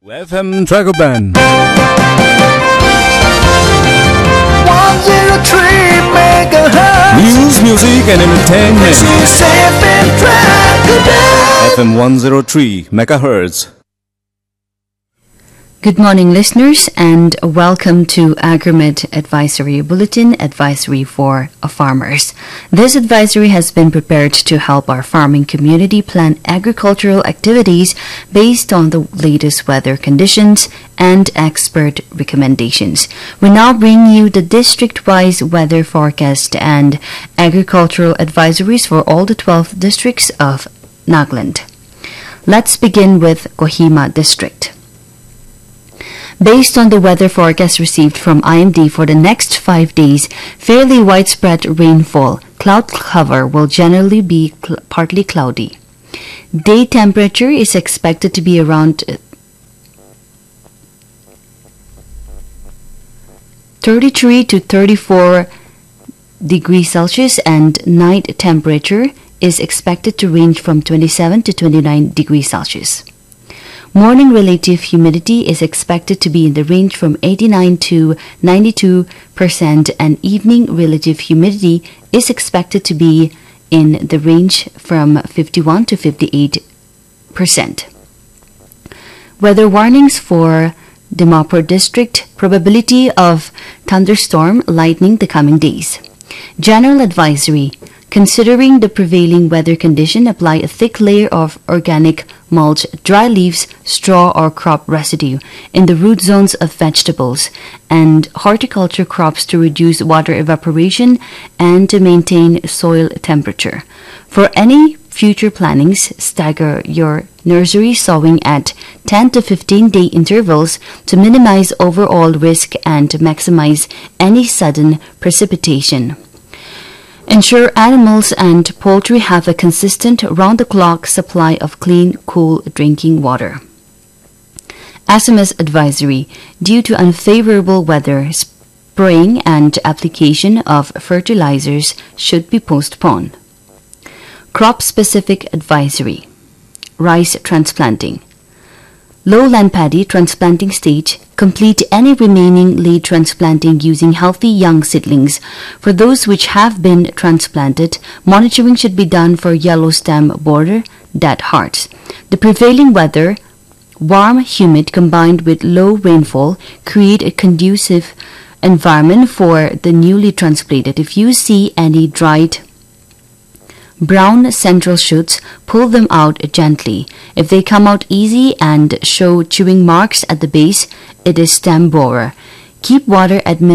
FM Dragoban 103 megahertz. News, music and entertainment. This is FM Dragoban. FM 103 megahertz. Good morning, listeners, and welcome to Agromed Advisory Bulletin, Advisory for Farmers. This advisory has been prepared to help our farming community plan agricultural activities based on the latest weather conditions and expert recommendations. We now bring you the district-wise weather forecast and agricultural advisories for all the 12 districts of Nagaland. Let's begin with Kohima District. Based on the weather forecast received from IMD for the next 5 days, fairly widespread rainfall. Cloud cover will generally be partly cloudy. Day temperature is expected to be around 33 to 34 degrees Celsius, and night temperature is expected to range from 27 to 29 degrees Celsius. Morning relative humidity is expected to be in the range from 89 to 92%, and evening relative humidity is expected to be in the range from 51 to 58%. Weather warnings for Dimapur District: probability of thunderstorm, lightning the coming days. General advisory: considering the prevailing weather condition, apply a thick layer of organic mulch, dry leaves, straw, or crop residue in the root zones of vegetables and horticulture crops to reduce water evaporation and to maintain soil temperature. For any future plannings, stagger your nursery sowing at 10 to 15-day intervals to minimize overall risk and to maximize any sudden precipitation. Ensure animals and poultry have a consistent, round-the-clock supply of clean, cool drinking water. SMS advisory: due to unfavorable weather, spraying and application of fertilizers should be postponed. Crop-specific advisory: rice transplanting. Lowland paddy transplanting stage. Complete any remaining late transplanting using healthy young seedlings. For those which have been transplanted, monitoring should be done for yellow stem borer, dead hearts. The prevailing weather, warm, humid, combined with low rainfall, create a conducive environment for the newly transplanted. If you see any dried brown central shoots, pull them out gently. If they come out easy and show chewing marks at the base, it is stem borer. Keep water at